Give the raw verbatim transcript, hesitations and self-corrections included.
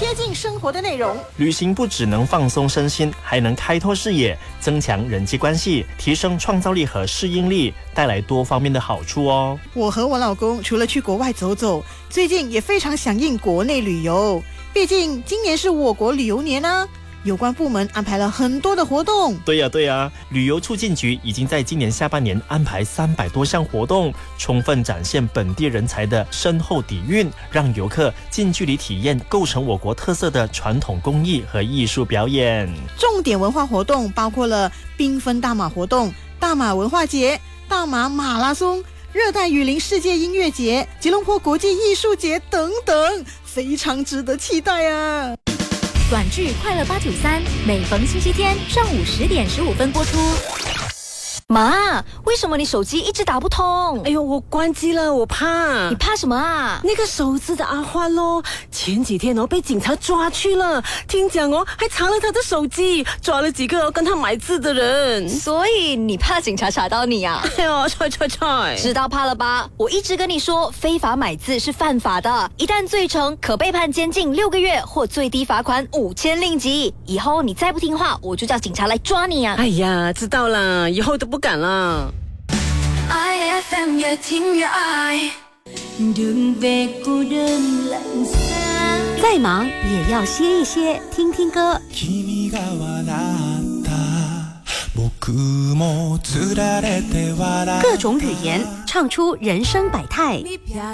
贴近生活的内容。 旅行不只能放松身心，还能开拓视野，增强人际关系，提升创造力和适应力，带来多方面的好处哦。 我和我老公除了去国外走走，最近也非常响应国内旅游，毕竟今年是我国旅游年啊。有关部门安排了很多的活动。 对呀、啊、对呀、啊，旅游促进局已经在今年下半年安排三百多项活动，充分展现本地人才的深厚底蕴，让游客近距离体验构成我国特色的传统工艺和艺术表演。 重点文化活动包括了缤纷大马活动、大马文化节、大马马拉松、热带雨林世界音乐节、吉隆坡国际艺术节等等，非常值得期待啊！ 短剧《快乐八九三》每逢星期天上午十点十五分播出。妈，为什么你手机一直打不通？ 哎呦，我关机了，我怕。 你怕什么啊？ 那个手指的阿欢咯，前几天哦被警察抓去了，听讲哦还查了他的手机，抓了几个、哦、跟他买字的人。 所以你怕警察查到你啊？ 哎呦，踹踹踹！ 知道怕了吧？我一直跟你说，非法买字是犯法的，一旦罪成，可被判监禁六个月或最低罚款五千令吉。以后你再不听话，我就叫警察来抓你啊！ 哎呀，知道了，以后都不敢了。 I F M 越听越爱。 再忙也要歇一歇，听听歌。各种语言，唱出人生百态。